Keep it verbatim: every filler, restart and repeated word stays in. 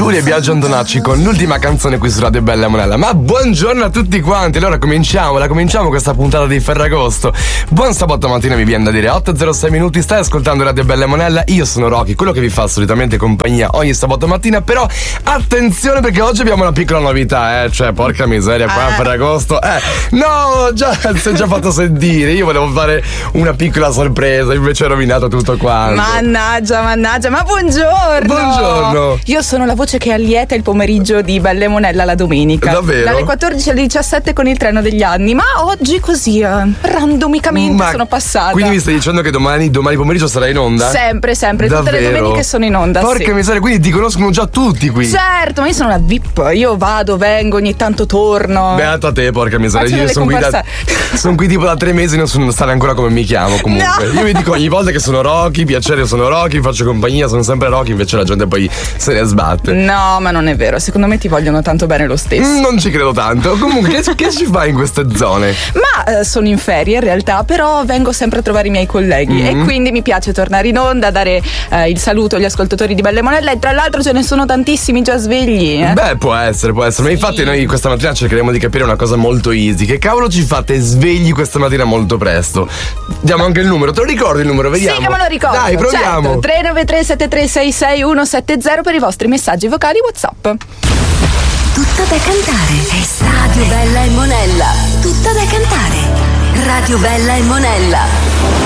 Giulia e Biagio Antonacci con l'ultima canzone qui su Radio Bella e Monella. Ma buongiorno a tutti quanti. Allora cominciamo, la cominciamo questa puntata di Ferragosto. Buon sabato mattina, mi viene da dire. Otto e zero sei minuti, stai ascoltando Radio Bella e Monella. Io sono Rocky, quello che vi fa solitamente compagnia ogni sabato mattina. Però attenzione, perché oggi abbiamo una piccola novità, eh. Cioè, porca miseria, qua a Ferragosto. Eh, no, già si è già fatto sentire. Io volevo fare una piccola sorpresa, invece ho rovinato tutto quanto. Mannaggia, mannaggia, ma buongiorno. Buongiorno. Io sono la voce che allieta il pomeriggio di Bella e Monella la domenica. Davvero? Dalle quattordici alle diciassette con il treno degli anni. Ma oggi così, eh, randomicamente Ma sono passata. Quindi mi stai dicendo che domani, domani pomeriggio sarai in onda? Sempre, sempre, Davvero? tutte le domeniche sono in onda. Porca sì. miseria, quindi ti conoscono già tutti qui. Certo, ma io sono la V I P. Io vado, vengo, ogni tanto torno. Beata te, porca miseria. Faccio Io delle sono qui, da, comparsa- son qui tipo da tre mesi e non so stare ancora come mi chiamo comunque. No. Io mi dico ogni volta che sono Rocky, piacere, sono Rocky, faccio compagnia, sono sempre Rocky, invece la gente poi se ne sbatte. No, ma non è vero. Secondo me ti vogliono tanto bene lo stesso. Mm, Non ci credo tanto. Comunque, che, che ci fai in queste zone? Ma eh, sono in ferie in realtà, però vengo sempre a trovare i miei colleghi Mm-hmm. e quindi mi piace tornare in onda, dare eh, il saluto agli ascoltatori di Belle e Monella, e tra l'altro ce ne sono tantissimi già svegli. eh. Beh, può essere, può essere. Ma Sì. infatti noi questa mattina cercheremo di capire una cosa molto easy. Che cavolo ci fate svegli questa mattina molto presto? Diamo anche il numero. Te lo ricordi il numero? Vediamo. Sì, che me lo ricordo. Dai, proviamo. Certo, tre nove tre sette tre sei sei uno sette zero per i vostri messaggi vocali WhatsApp. Tutto da cantare. È Radio Bella e Monella. Tutto da cantare. Radio Bella e Monella.